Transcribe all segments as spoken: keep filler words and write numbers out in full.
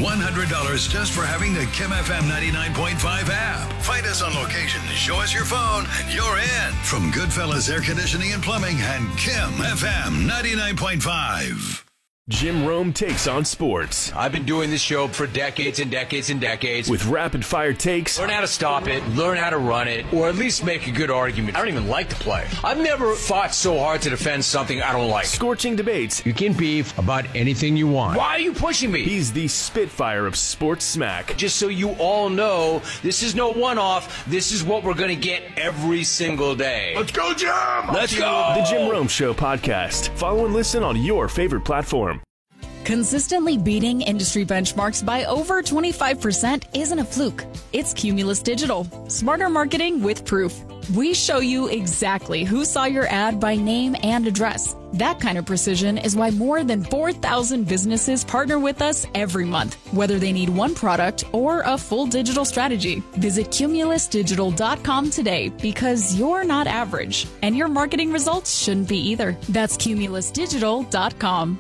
one hundred dollars just for having the Kim F M ninety-nine point five app. Find us on location, show us your phone, and you're in. From Goodfellas Air Conditioning and Plumbing and Kim F M ninety-nine point five. Jim Rome takes on sports. I've been doing this show for decades and decades and decades. With rapid-fire takes. Learn how to stop it, learn how to run it, or at least make a good argument. I don't even like to play. I've never fought so hard to defend something I don't like. Scorching debates. You can beef about anything you want. Why are you pushing me? He's the Spitfire of sports smack. Just so you all know, this is no one-off. This is what we're going to get every single day. Let's go, Jim! Let's go! The Jim Rome Show podcast. Follow and listen on your favorite platform. Consistently beating industry benchmarks by over twenty-five percent isn't a fluke. It's Cumulus Digital. Smarter marketing with proof. We show you exactly who saw your ad by name and address. That kind of precision is why more than four thousand businesses partner with us every month, whether they need one product or a full digital strategy. Visit cumulus digital dot com today because you're not average, and your marketing results shouldn't be either. That's cumulus digital dot com.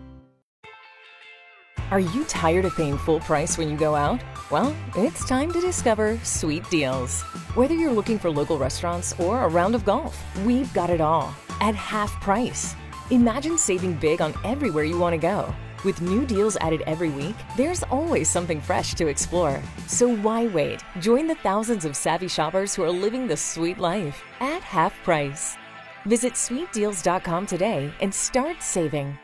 Are you tired of paying full price when you go out? Well, it's time to discover Sweet Deals. Whether you're looking for local restaurants or a round of golf, we've got it all at half price. Imagine saving big on everywhere you want to go. With new deals added every week, there's always something fresh to explore. So why wait? Join the thousands of savvy shoppers who are living the sweet life at half price. Visit sweet deals dot com today and start saving.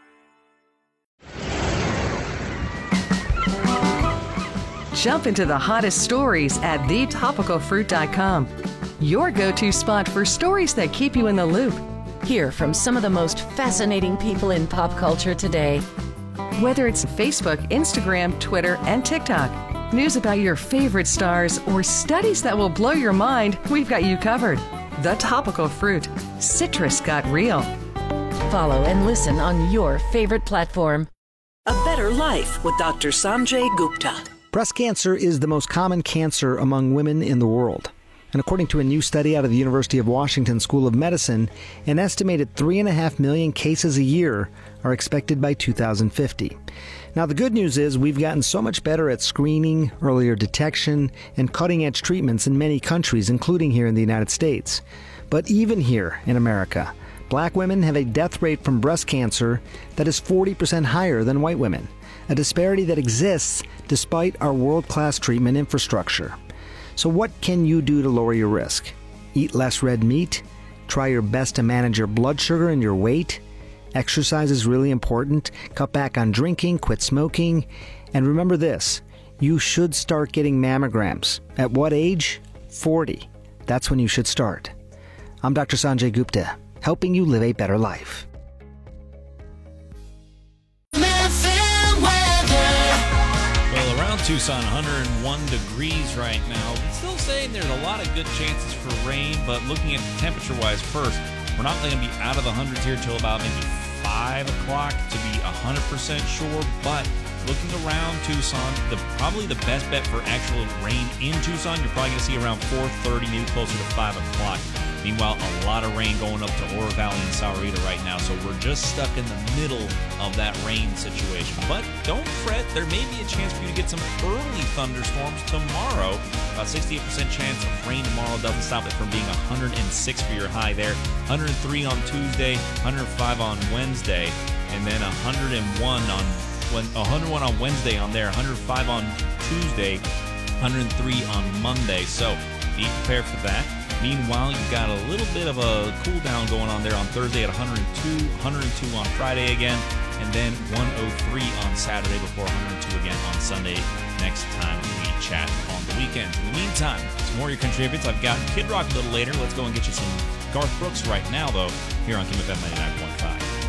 Jump into the hottest stories at the topical fruit dot com. Your go-to spot for stories that keep you in the loop. Hear from some of the most fascinating people in pop culture today. Whether it's Facebook, Instagram, Twitter, and TikTok, news about your favorite stars, or studies that will blow your mind, we've got you covered. The Topical Fruit. Citrus got real. Follow and listen on your favorite platform. A Better Life with Doctor Sanjay Gupta. Breast cancer is the most common cancer among women in the world. And according to a new study out of the University of Washington School of Medicine, an estimated three and a half million cases a year are expected by two thousand fifty. Now, the good news is we've gotten so much better at screening, earlier detection, and cutting-edge treatments in many countries, including here in the United States. But even here in America, black women have a death rate from breast cancer that is forty percent higher than white women, a disparity that exists despite our world-class treatment infrastructure. So what can you do to lower your risk? Eat less red meat? Try your best to manage your blood sugar and your weight? Exercise is really important. Cut back on drinking, quit smoking. And remember this, you should start getting mammograms. At what age? forty. That's when you should start. I'm Doctor Sanjay Gupta, helping you live a better life. Tucson, one hundred one degrees right now. It's still saying there's a lot of good chances for rain, but looking at the temperature-wise first, we're not going to be out of the hundreds here till about maybe five o'clock to be one hundred percent sure, but looking around Tucson, the probably the best bet for actual rain in Tucson, you're probably going to see around four thirty, maybe closer to five o'clock. Meanwhile, a lot of rain going up to Oro Valley and Sahuarita right now, so we're just stuck in the middle of that rain situation. But don't fret, there may be a chance for you to get some early thunderstorms tomorrow. About sixty-eight percent chance of rain tomorrow doesn't stop it from being one hundred six for your high there. one hundred three on Tuesday, one hundred five on Wednesday, and then one hundred one on when one hundred one on Wednesday on there, one hundred five on Tuesday, one hundred three on Monday. So be prepared for that. Meanwhile, you've got a little bit of a cool down going on there on Thursday at one hundred two, one hundred two on Friday again, and then one oh three on Saturday before one hundred two again on Sunday next time we chat on the weekend. In the meantime, some more of your contributors. I've got Kid Rock a little later. Let's go and get you some Garth Brooks right now, though, here on Kim F M ninety-nine point five.